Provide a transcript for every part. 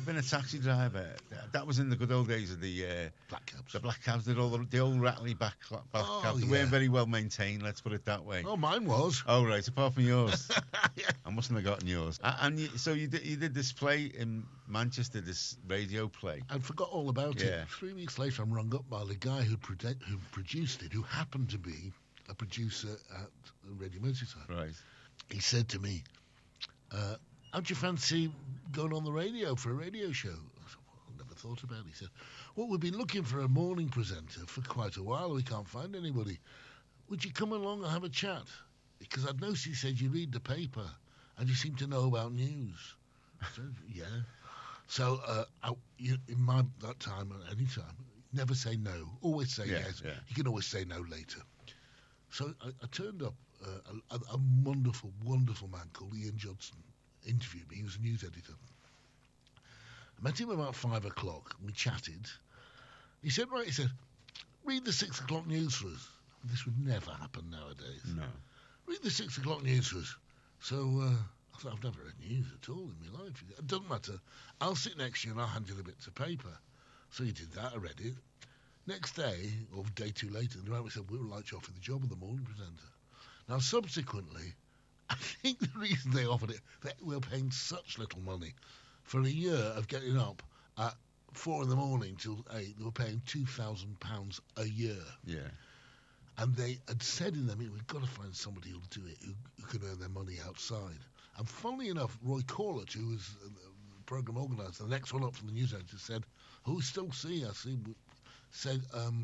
been a taxi driver. That was in the good old days of the Black cabs. The black cabs did all the old rattly back cabs. They weren't very well maintained, let's put it that way. Oh, mine was. Oh, right, apart from yours. Yeah. I mustn't have gotten yours. So you did this play in Manchester, this radio play. I forgot all about it. 3 weeks later, I'm rung up by the guy who produced it, who happened to be a producer at Radio Merseyside. Right. He said to me, how'd you fancy going on the radio for a radio show? I said, well, I never thought about it. He said, well, we've been looking for a morning presenter for quite a while. We can't find anybody. Would you come along and have a chat? Because I'd noticed he said you read the paper and you seem to know about news. I said, yeah. So in that time, at any time, never say no. Always say yes. Yeah. You can always say no later. So I turned up. A wonderful, wonderful man called Ian Judson interviewed me. He was a news editor. I met him about 5 o'clock. We chatted. He said, read the 6 o'clock news for us. This would never happen nowadays. No. Read the 6 o'clock news for us. So I thought, I've never read news at all in my life. It doesn't matter. I'll sit next to you and I'll hand you the bits of paper. So he did that. I read it. Next day, or day 2 later, the man said, we would like to offer the job of the morning presenter. Now, subsequently, I think the reason they offered it, they were paying such little money. For a year of getting up at 4 in the morning till 8, they were paying £2,000 a year. Yeah. And they had said in them, we've got to find somebody who'll do it, who can earn their money outside. And funnily enough, Roy Corlett, who was the programme organiser, the next one up from the news editor, said, still see, said,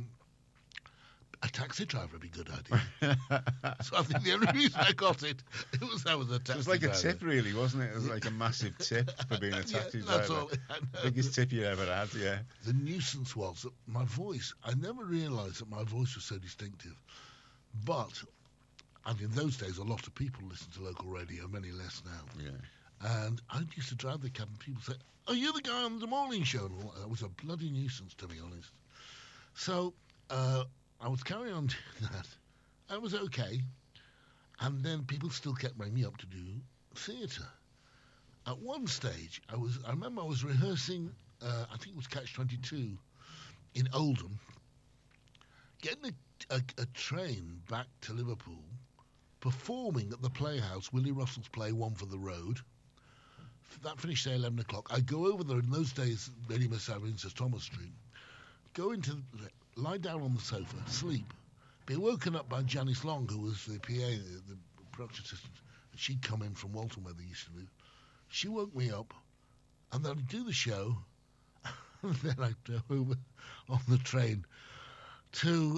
a taxi driver would be a good idea. So I think the only reason I got it was a taxi driver. It was like a tip, really, wasn't it? It was like a massive tip for being a taxi driver. That's all. Biggest tip you ever had, yeah. The nuisance was that my voice, I never realised that my voice was so distinctive. But, and in those days, a lot of people listened to local radio, many less now. Yeah. And I used to drive the cab and people say, are you the guy on the morning show? And that was a bloody nuisance, to be honest. So, I was carrying on doing that. I was okay. And then people still kept ringing me up to do theatre. At one stage, I remember I was rehearsing, I think it was Catch-22 in Oldham, getting a train back to Liverpool, performing at the Playhouse, Willie Russell's play, One for the Road. That finished at 11 o'clock. I go over there, in those days, Radio Merseyside, St Thomas Street, lie down on the sofa, sleep, be woken up by Janice Long, who was the PA, the production assistant. She'd come in from Walton, where they used to live. She woke me up, and then I'd do the show, and then I'd go over on the train to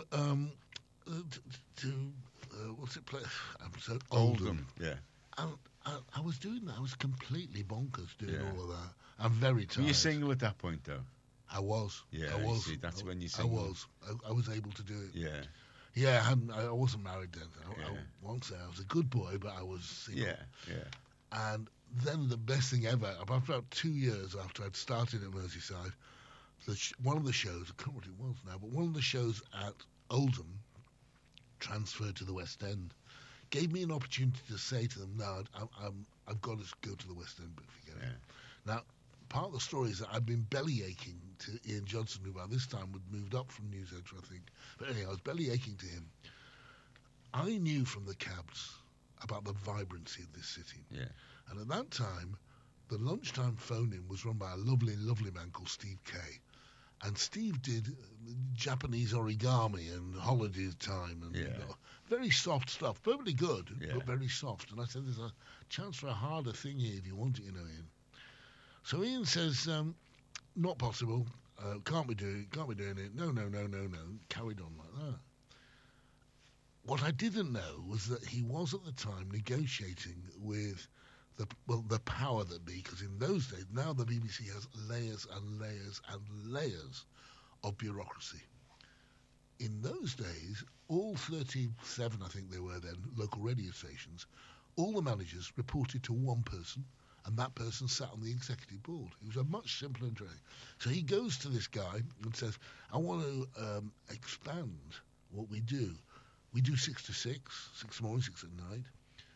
what's it? Oldham. Yeah. And I was doing that. I was completely bonkers doing all of that. I'm very tired. Were you single at that point, though? I was. Yeah, I was. See, that's when you I was. I was able to do it. Yeah. Yeah, I wasn't married then. I won't say I was a good boy, but I was single. Yeah, yeah. And then the best thing ever, about 2 years after I'd started at Merseyside, one of the shows, I can't remember what it was now, but one of the shows at Oldham transferred to the West End. Gave me an opportunity to say to them, no, I've got to go to the West End, but forget it. Now, part of the story is that I've been belly aching to Ian Johnson, who by this time had moved up from News Editor, I think. But anyway, I was belly aching to him. I knew from the cabs about the vibrancy of this city. Yeah. And at that time, the lunchtime phone-in was run by a lovely, lovely man called Steve Kay. And Steve did Japanese origami and holiday time and very soft stuff, perfectly good, but very soft. And I said, there's a chance for a harder thing here if you want it, Ian. So Ian says, not possible, can't be doing it, no, carried on like that. What I didn't know was that he was at the time negotiating with the power that be, because in those days, now the BBC has layers and layers and layers of bureaucracy. In those days, all 37, I think they were then, local radio stations, all the managers reported to one person, and that person sat on the executive board. It was a much simpler training. So he goes to this guy and says, I want to expand what we do. We do 6 to 6, 6 in the morning, 6 at night.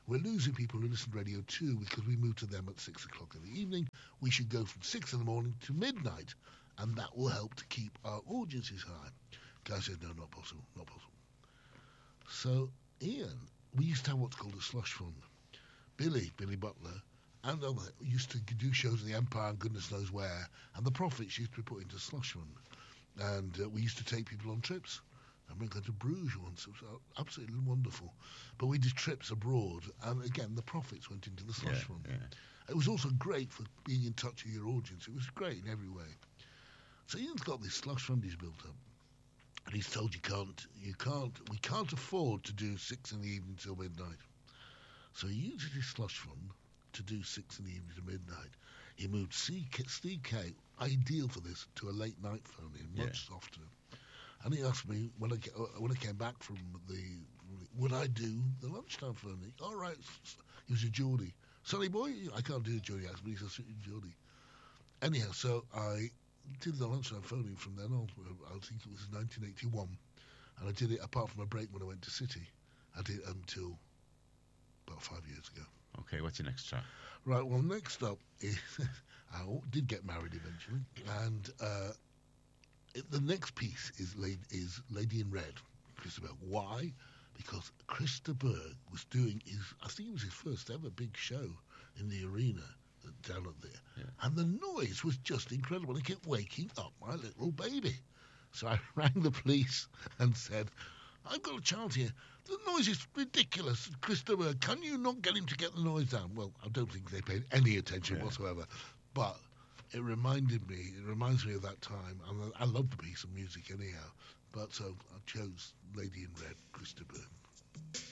We're losing people who listen to radio too because we moved to them at 6 o'clock in the evening. We should go from 6 in the morning to midnight, and that will help to keep our audiences high. Guy said, no, not possible, not possible. So, Ian, we used to have what's called a slush fund. Billy Butler, and other used to do shows in the Empire and goodness knows where, and the profits used to be put into slush fund. And we used to take people on trips. I remember going to Bruges once. It was absolutely wonderful. But we did trips abroad, and again, the profits went into the slush fund. Yeah. It was also great for being in touch with your audience. It was great in every way. So Ian's got this slush fund he's built up, and he's told we can't afford to do 6 in the evening till midnight. So he uses his slush fund to do 6 in the evening to midnight. He moved Steve K, ideal for this, to a late night phone-in, much softer. And he asked me when I came back from would I do the lunchtime phone-in? All right, he was a Geordie. Sonny boy, I can't do a Geordie accent, but he's a Geordie. Anyhow, so I did the lunchtime phone-in from then on. I think it was 1981, and I did it apart from a break when I went to City. I did it until about 5 years ago. Okay, what's your next track? Right, well, next up is I did get married eventually, and the next piece is Lady in Red, Chris de Burgh. Why? Because Chris de Burgh was doing I think it was his first ever big show in the arena down up there, and the noise was just incredible. It kept waking up my little baby. So I rang the police and said, I've got a child here. The noise is ridiculous. Chris de Burgh, can you not get him to get the noise down? Well, I don't think they paid any attention whatsoever. But it reminds me of that time. And I love the piece of music anyhow. But so I chose Lady in Red, Chris de Burgh.